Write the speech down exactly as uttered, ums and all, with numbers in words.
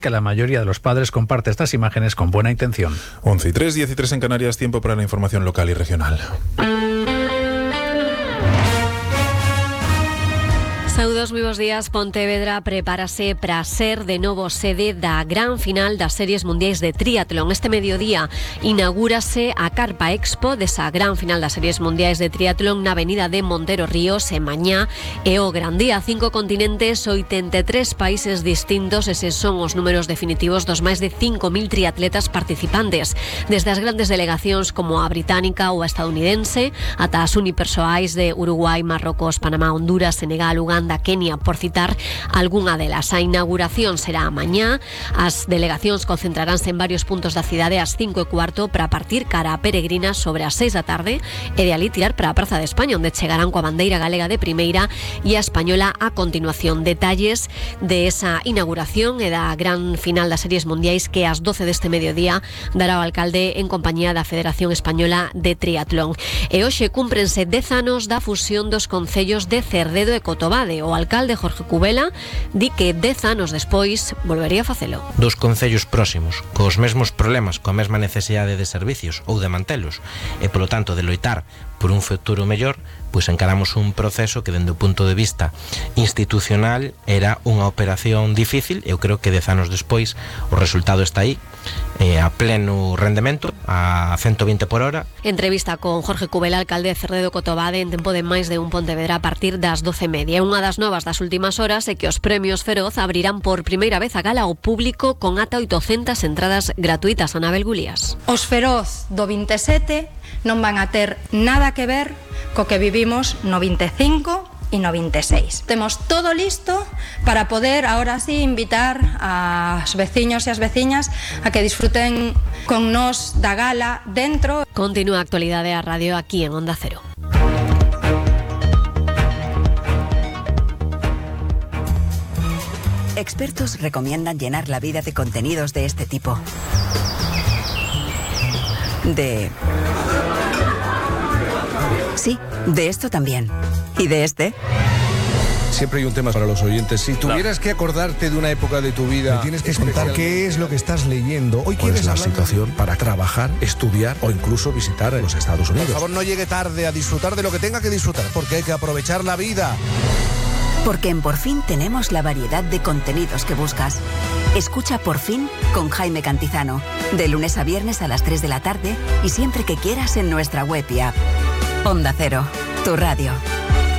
que la mayoría de los padres comparte estas imágenes con buena intención. once y tres, diez y tres en Canarias, tiempo para la información local y regional. Saúdos, moi bons días. Pontevedra prepárase para ser de novo sede da gran final das Series Mundiais de Triatlón. Este mediodía inaugúrase a Carpa Expo desa gran final das Series Mundiais de Triatlón na avenida de Montero Ríos e mañá é o gran día. Cinco continentes, oitenta e tres países distintos, eses son os números definitivos dos máis de cinco mil triatletas participantes. Desde as grandes delegacións como a británica ou a estadounidense ata as unipersoais de Uruguai, Marrocos, Panamá, Honduras, Senegal, Uganda, Kenia, por citar algunha delas. A inauguración será mañá. As delegacións concentraránse en varios puntos da cidade ás cinco e cuarto para partir cara a Peregrina sobre as seis da tarde e de ali tirar para a Praza de España, onde chegarán coa bandeira galega de primeira e a española a continuación. Detalles de esa inauguración e da gran final das Series Mundiais que ás doce deste mediodía dará o alcalde en compañía da Federación Española de Triatlón. E hoxe cúmprense dez anos da fusión dos concellos de Cerdedo e Cotobade. O alcalde Jorge Cubela di que dez anos despois volvería a facelo. Dos concellos próximos, cos mesmos problemas, coa mesma necesidade de servicios ou de mantelos, e polo tanto de loitar por un futuro mellor, pois encaramos un proceso que dende o punto de vista institucional era unha operación difícil. Eu creo que dez anos despois o resultado está aí, eh, a pleno rendemento, a ciento veinte por hora. Entrevista con Jorge Cubela, alcalde de Cerdedo Cotobade, en tempo de máis de un Pontevedra a partir das doce e media. Unha das novas das últimas horas é que os premios Feroz abrirán por primeira vez a gala ao público con ata oitocentas entradas gratuitas. Anabel Gulías. Os Feroz do vinte e sete non van a ter nada que ver co que vivimos no vinte e cinco e no vinte e seis. Temos todo listo para poder ahora sí invitar aos veciños e as veciñas a que disfruten con nós da gala dentro. Continúa a actualidade a radio aquí en Onda Cero. Expertos recomiendan llenar la vida de contenidos de este tipo. De... Sí, de esto también. ¿Y de este? Siempre hay un tema para los oyentes. Si tuvieras que acordarte de una época de tu vida, me tienes que contar qué es lo que estás leyendo. Hoy ¿cuál es la situación de... para trabajar, estudiar o incluso visitar los Estados Unidos? Por favor, no llegue tarde a disfrutar de lo que tenga que disfrutar, porque hay que aprovechar la vida. Porque en Por Fin tenemos la variedad de contenidos que buscas. Escucha Por Fin con Jaime Cantizano, de lunes a viernes a las tres de la tarde y siempre que quieras en nuestra web y app. Onda Cero, tu radio.